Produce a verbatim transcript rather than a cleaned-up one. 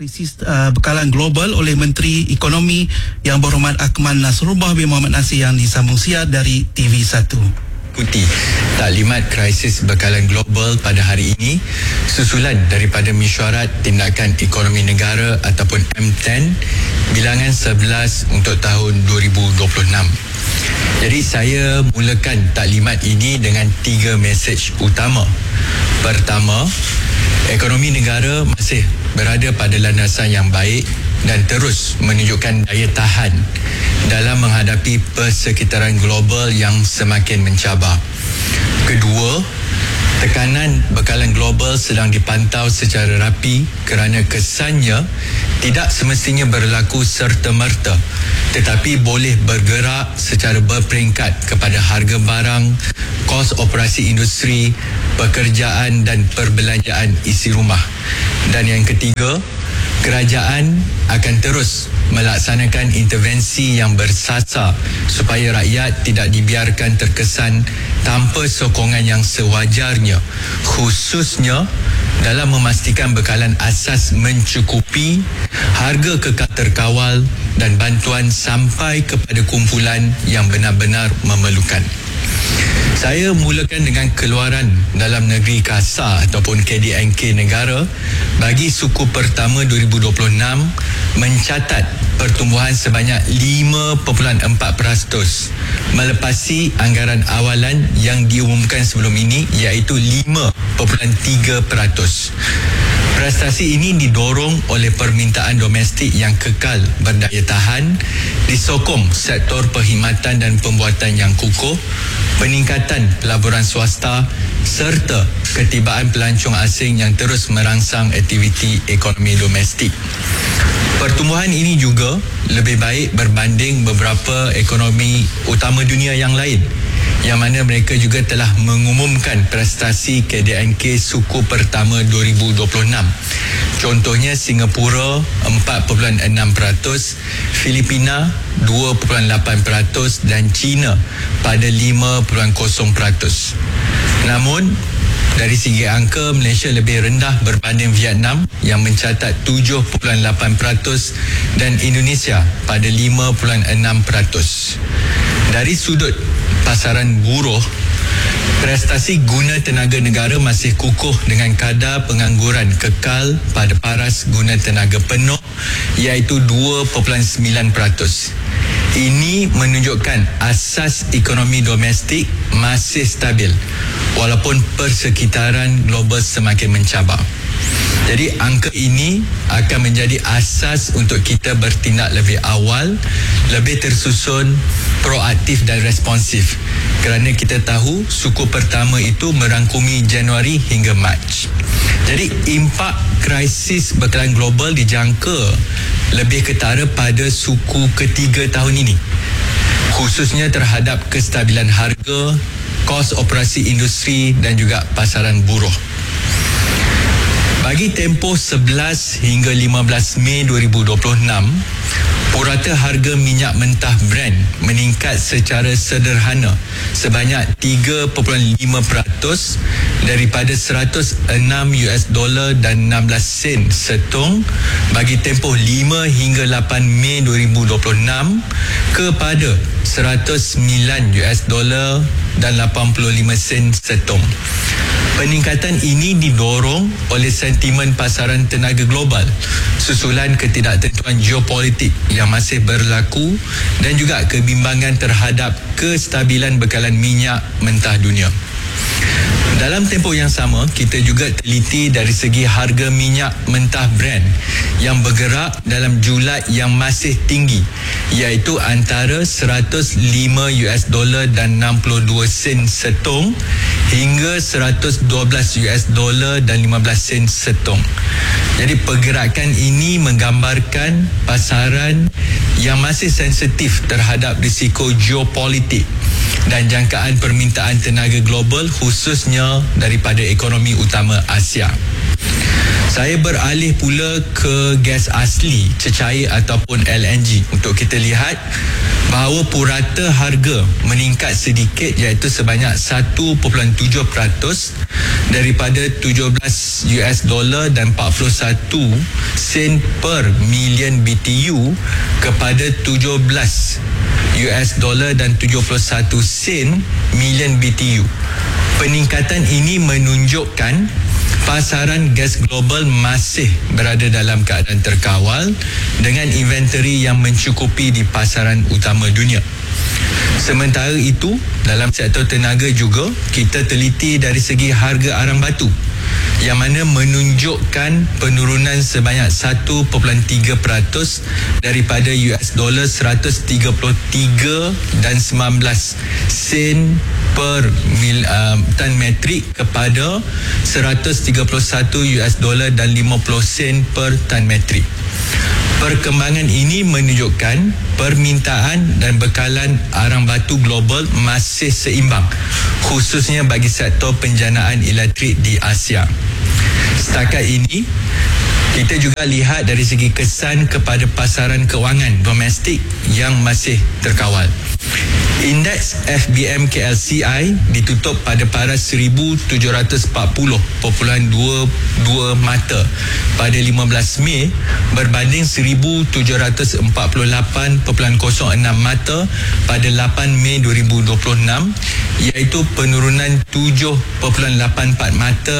krisis uh, bekalan global oleh Menteri Ekonomi Yang Berhormat Akmal Nasrullah bin Muhammad Nasir yang disambung siar dari T V satu. Ikuti taklimat krisis bekalan global pada hari ini susulan daripada Mesyuarat Tindakan Ekonomi Negara ataupun M ten bilangan sebelas untuk tahun dua ribu dua puluh enam. Jadi saya mulakan taklimat ini dengan tiga mesej utama. Pertama, ekonomi negara masih berada pada landasan yang baik dan terus menunjukkan daya tahan dalam menghadapi persekitaran global yang semakin mencabar. Kedua, tekanan bekalan global sedang dipantau secara rapi kerana kesannya tidak semestinya berlaku serta-merta, tetapi boleh bergerak secara berperingkat kepada harga barang, kos operasi industri, pekerjaan dan perbelanjaan isi rumah. Dan yang ketiga, kerajaan akan terus melaksanakan intervensi yang bersasar supaya rakyat tidak dibiarkan terkesan tanpa sokongan yang sewajarnya, khususnya dalam memastikan bekalan asas mencukupi, harga kekal terkawal dan bantuan sampai kepada kumpulan yang benar-benar memerlukan. Saya mulakan dengan keluaran dalam negeri kasar ataupun K D N K negara bagi suku pertama dua ribu dua puluh enam mencatat pertumbuhan sebanyak lima perpuluhan empat peratus melepasi anggaran awalan yang diumumkan sebelum ini iaitu lima perpuluhan tiga peratus. Prestasi ini didorong oleh permintaan domestik yang kekal berdaya tahan, disokong sektor perkhidmatan dan pembuatan yang kukuh, peningkatan pelaburan swasta serta ketibaan pelancong asing yang terus merangsang aktiviti ekonomi domestik. Pertumbuhan ini juga lebih baik berbanding beberapa ekonomi utama dunia yang lain, yang mana mereka juga telah mengumumkan prestasi K D N K suku pertama dua ribu dua puluh enam. Contohnya Singapura empat perpuluhan enam peratus, Filipina dua perpuluhan lapan peratus dan China pada lima perpuluhan kosong peratus. Namun dari segi angka, Malaysia lebih rendah berbanding Vietnam yang mencatat tujuh perpuluhan lapan peratus dan Indonesia pada lima perpuluhan enam peratus. Dari sudut pasaran buruh, prestasi guna tenaga negara masih kukuh dengan kadar pengangguran kekal pada paras guna tenaga penuh iaitu dua perpuluhan sembilan peratus. Ini menunjukkan asas ekonomi domestik masih stabil walaupun persekitaran global semakin mencabar. Jadi angka ini akan menjadi asas untuk kita bertindak lebih awal, lebih tersusun, proaktif dan responsif, kerana kita tahu suku pertama itu merangkumi Januari hingga Mac. Jadi impak krisis bekalan global dijangka lebih ketara pada suku ketiga tahun ini, khususnya terhadap kestabilan harga, kos operasi industri dan juga pasaran buruh. Bagi tempoh sebelas hingga lima belas Mei dua ribu dua puluh enam, purata harga minyak mentah Brent meningkat secara sederhana sebanyak tiga perpuluhan lima peratus daripada seratus enam US dollar dan enam belas sen setung bagi tempoh lima hingga lapan Mei dua ribu dua puluh enam kepada seratus sembilan US dollar dan lapan puluh lima sen setung. Peningkatan ini didorong oleh sentimen pasaran tenaga global susulan ketidaktentuan geopolitik yang masih berlaku dan juga kebimbangan terhadap kestabilan bekalan minyak mentah dunia. Dalam tempoh yang sama, kita juga teliti dari segi harga minyak mentah Brent yang bergerak dalam julat yang masih tinggi iaitu antara seratus lima US dollar dan enam puluh dua sen setung hingga seratus dua belas US dollar dan lima belas sen setung. Jadi pergerakan ini menggambarkan pasaran yang masih sensitif terhadap risiko geopolitik dan jangkaan permintaan tenaga global khususnya daripada ekonomi utama Asia. Saya beralih pula ke gas asli, cecair ataupun L N G. Untuk kita lihat bahawa purata harga meningkat sedikit, iaitu sebanyak satu perpuluhan tujuh peratus daripada tujuh belas US dollar dan empat puluh satu sen per million B T U kepada tujuh belas US dollar dan tujuh puluh satu sen million B T U. Peningkatan ini menunjukkan pasaran gas global masih berada dalam keadaan terkawal dengan inventory yang mencukupi di pasaran utama dunia. Sementara itu, dalam sektor tenaga juga, kita teliti dari segi harga arang batu yang mana menunjukkan penurunan sebanyak satu perpuluhan tiga peratus daripada US dollar seratus tiga puluh tiga dan sembilan belas sen per mil, uh, tan metrik kepada seratus tiga puluh satu US dollar dan lima puluh sen per tan metrik. Perkembangan ini menunjukkan permintaan dan bekalan arang batu global masih seimbang, khususnya bagi sektor penjanaan elektrik di Asia. Setakat ini, kita juga lihat dari segi kesan kepada pasaran kewangan domestik yang masih terkawal. Indeks F B M K L C I ditutup pada paras seribu tujuh ratus empat puluh perpuluhan dua dua mata pada lima belas Mei berbanding seribu tujuh ratus empat puluh lapan perpuluhan kosong enam mata pada lapan Mei dua ribu dua puluh enam, iaitu penurunan tujuh perpuluhan lapan empat mata